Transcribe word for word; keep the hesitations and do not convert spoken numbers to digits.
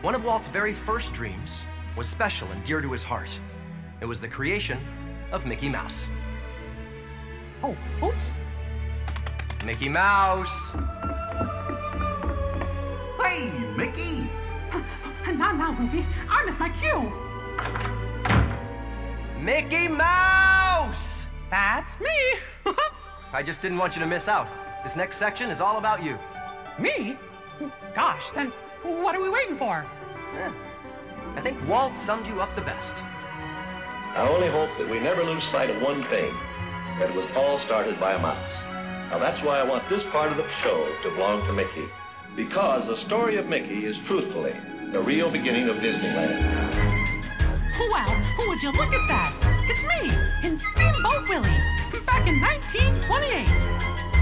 One of Walt's very first dreams was special and dear to his heart. It was the creation of Mickey Mouse. Oh, oops. Mickey Mouse! Hey, Mickey! Now, now, Ruby, I missed my cue. Mickey Mouse! That's me. I just didn't want you to miss out. This next section is all about you. Me? Gosh, then what are we waiting for? Eh, I think Walt summed you up the best. I only hope that we never lose sight of one thing, that it was all started by a mouse. Now that's why I want this part of the show to belong to Mickey, because the story of Mickey is truthfully the real beginning of Disneyland. Well, would you look at that? It's me, in Steamboat Willie, back in nineteen twenty-eight.